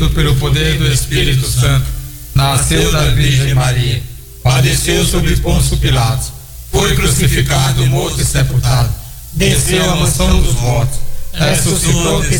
concebido pelo poder do Espírito Santo, nasceu da Virgem Maria, padeceu sob Pôncio Pilatos, foi crucificado, morto e sepultado, desceu à mansão dos mortos, ressuscitou ao